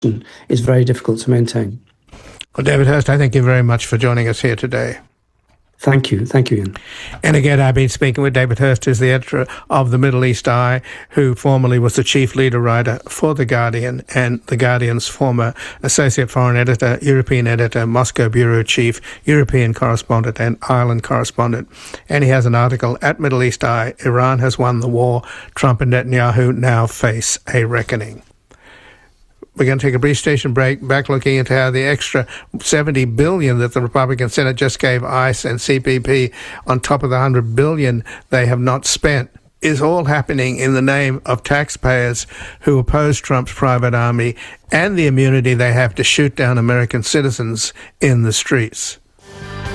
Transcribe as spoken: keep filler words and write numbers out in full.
is very difficult to maintain. Well, David Hurst, I thank you very much for joining us here today. Thank you. Thank you, Ian. And again, I've been speaking with David Hurst, who's the editor of the Middle East Eye, who formerly was the chief leader writer for The Guardian and The Guardian's former associate foreign editor, European editor, Moscow bureau chief, European correspondent and Ireland correspondent. And he has an article at Middle East Eye, Iran has won the war, Trump and Netanyahu now face a reckoning. We're going to take a brief station break, back looking into how the extra seventy billion dollars that the Republican Senate just gave ICE and C P P on top of the one hundred billion dollars they have not spent is all happening in the name of taxpayers who oppose Trump's private army and the immunity they have to shoot down American citizens in the streets.